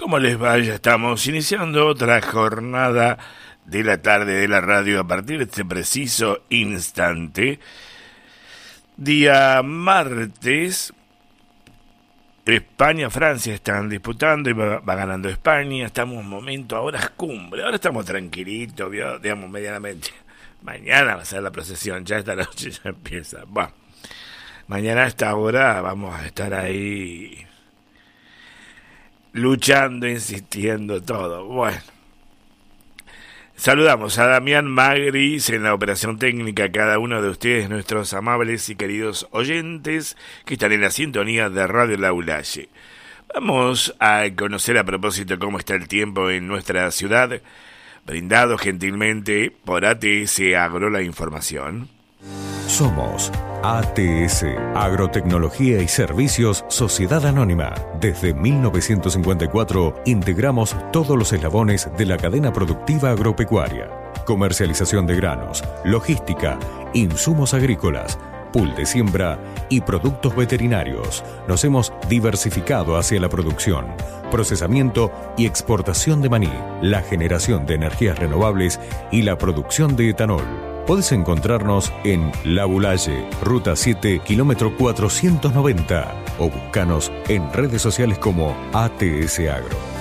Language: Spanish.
¿Cómo les va? Ya estamos iniciando otra jornada de la tarde de la radio a partir de este preciso instante. Día martes, España-Francia están disputando y va ganando España. Estamos en un momento, ahora es cumbre, ahora estamos tranquilitos, digamos, medianamente. Mañana va a ser la procesión, ya esta noche ya empieza. Bueno, mañana a esta hora vamos a estar ahí luchando, insistiendo, todo. Bueno, saludamos a Damián Magris en la operación técnica, a cada uno de ustedes, nuestros amables y queridos oyentes que están en la sintonía de Radio Laulaye. Vamos a conocer a propósito cómo está el tiempo en nuestra ciudad, brindado gentilmente por ATS Agro la información. Somos ATS, Agrotecnología y Servicios Sociedad Anónima. Desde 1954 integramos todos los eslabones de la cadena productiva agropecuaria. Comercialización de granos, logística, insumos agrícolas, pool de siembra y productos veterinarios. Nos hemos diversificado hacia la producción, procesamiento y exportación de maní, la generación de energías renovables y la producción de etanol. Podés encontrarnos en Laulaye, Ruta 7, kilómetro 490, o buscanos en redes sociales como ATS Agro.